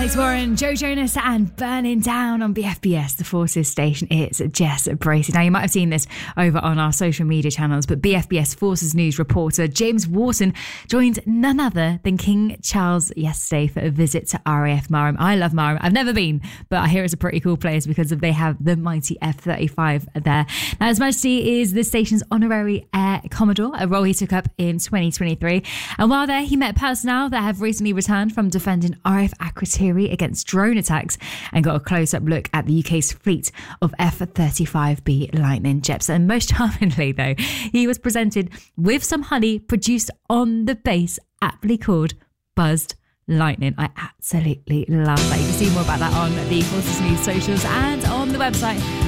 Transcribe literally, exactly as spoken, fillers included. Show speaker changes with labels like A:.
A: Alex Warren, Joe Jonas and Burning Down on B F B S, the Forces station. It's Jess Bracey. Now, you might have seen this over on our social media channels, but B F B S Forces News reporter James Wharton joined none other than King Charles yesterday for a visit to R A F Marham. I love Marham. I've never been, but I hear it's a pretty cool place because they have the mighty F thirty-five there. Now, His Majesty is the station's honorary Air Commodore, a role he took up in twenty twenty-three. And while there, he met personnel that have recently returned from defending R A F Akrotiri against drone attacks and got a close-up look at the U K's fleet of F thirty-five B Lightning jets. And most charmingly, though, he was presented with some honey produced on the base, aptly called Buzzed Lightning. I absolutely love that. You can see more about that on the Forces News socials and on the website